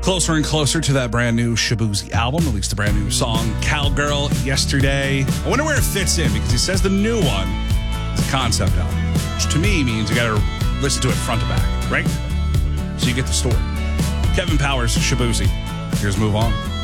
Closer and closer to that brand new Shaboozey album, released a brand new song, Cowgirl, yesterday. I wonder where it fits in because he says the new one is a concept album, which to me means you got to listen to it front to back, right? So you get the story. Kevin Powers, Shaboozey. Here's Move On.